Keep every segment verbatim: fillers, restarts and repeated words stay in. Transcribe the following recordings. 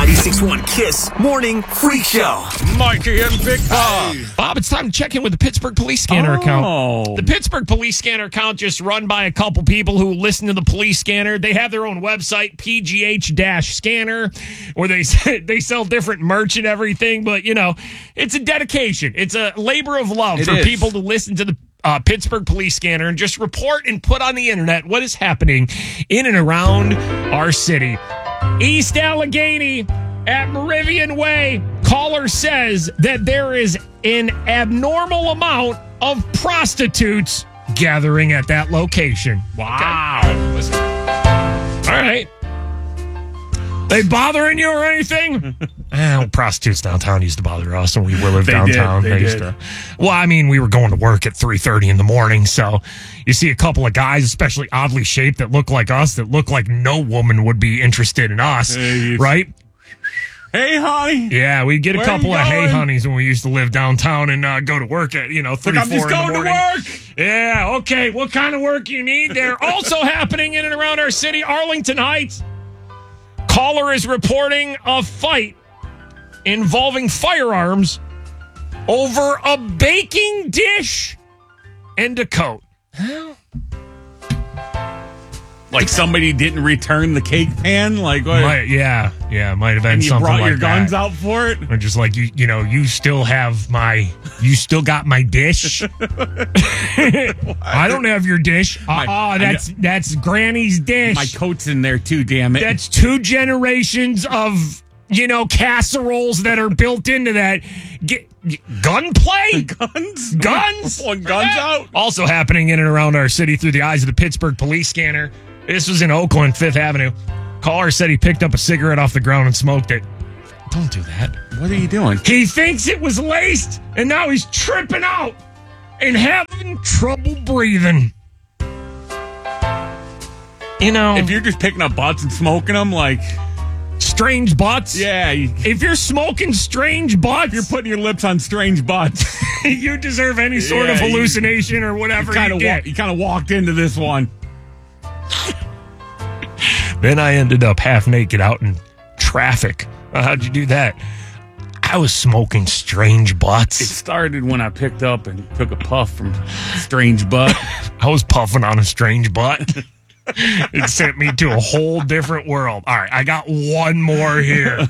ninety-six point one Kiss Morning Freak Show. Mikey and Big Bob. Hey. Bob, it's time to check in with the Pittsburgh Police Scanner oh. account. The Pittsburgh Police Scanner account just run by a couple people who listen to the Police Scanner. They have their own website, P G H Scanner, where they they sell different merch and everything. But, you know, it's a dedication. It's a labor of love it for is. people to listen to the Uh, Pittsburgh Police Scanner and just report and put on the internet what is happening in and around our city. East Allegheny at Meridian Way, caller says that there is an abnormal amount of prostitutes gathering at that location. Wow. Okay. Listen. All right. They bothering you or anything? eh, prostitutes downtown used to bother us when we lived they downtown. Did, they they used did. to. Well, I mean, we were going to work at three thirty in the morning, so you see a couple of guys, especially oddly shaped, that look like us, that look like no woman would be interested in us, hey, right? Hey, honey. Yeah, we'd get a Where couple you of hey going? honeys when we used to live downtown and uh, go to work at, you know, three, Look, I'm four just in the going to morning. work. Yeah, okay. What kind of work you need there? Also happening in and around our city, Arlington Heights. Caller is reporting a fight involving firearms over a baking dish and a coat. Like somebody didn't return the cake pan? Like what? Might, yeah, yeah, might have been and you something brought like your guns that. out for it? Or just like, you you know, you still have my, you still got my dish. I don't have your dish. My- Uh-uh, that's, that's Granny's dish. My coat's in there too, damn it. That's two generations of, you know, casseroles that are built into that. Get, gunplay? guns? Guns? Pulling guns out? Also happening in and around our city through the eyes of the Pittsburgh Police Scanner. This was in Oakland, Fifth Avenue. Caller said he picked up a cigarette off the ground and smoked it. Don't do that. What are you doing? He thinks it was laced, and now he's tripping out and having trouble breathing. You know, If you're just picking up butts and smoking them, like, strange butts. yeah, you, If you're smoking strange butts, you're putting your lips on strange butts. you deserve any sort Yeah, of you- hallucination or whatever You kind you of get. wa- you kind of walked into this one. Then I ended up half naked out in traffic. Uh, how'd you do that? I was smoking strange It butts. started when I picked up and took a puff from strange butt. I was puffing on a strange butt. It sent me to a whole different world. All right, I got one more here.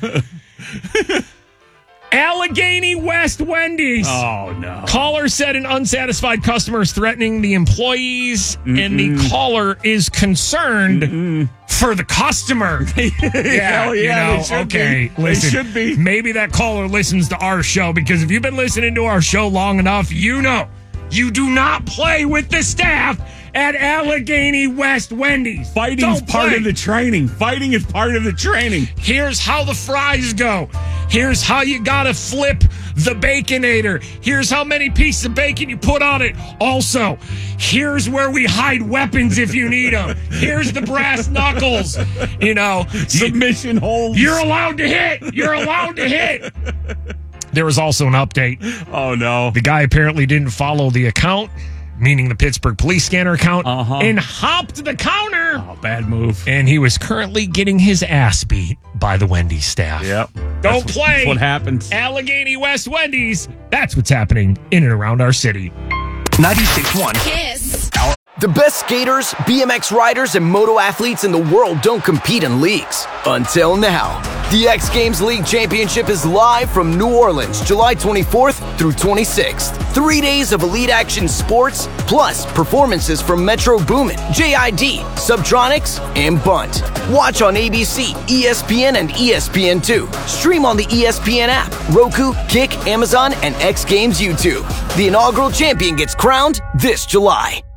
Allegheny West Wendy's. Oh no! Caller said an unsatisfied customer is threatening the employees, Mm-mm. and the caller is concerned Mm-mm. for the customer. yeah, Hell yeah, you know, they should okay, be. listen, They should be. Maybe that caller listens to our show, because if you've been listening to our show long enough, you know you do not play with the staff at Allegheny West Wendy's. Fighting is Don't part play. of the training. Fighting is part of the training. Here's how the fries go. Here's how you gotta flip the Baconator. Here's how many pieces of bacon you put on it. Also, here's where we hide weapons if you need them. Here's the brass knuckles. You know, Submission holds. you're allowed to hit. You're allowed to hit. There was also an update. Oh no! The guy apparently didn't follow the account, meaning the Pittsburgh Police Scanner account, Uh-huh. and hopped the counter. Oh, bad move. And he was currently getting his ass beat by the Wendy's staff. Yep. Don't That's play. That's what happens. Allegheny West Wendy's. That's what's happening in and around our city. ninety-six point one Kiss. The best skaters, B M X riders, and moto athletes in the world don't compete in leagues. Until now. The X Games League Championship is live from New Orleans, July twenty-fourth through twenty-sixth. Three days of elite action sports, plus performances from Metro Boomin, J I D, Subtronics, and Bunt. Watch on A B C, E S P N, and E S P N two. Stream on the E S P N app, Roku, Kick, Amazon, and X Games YouTube. The inaugural champion gets crowned this July.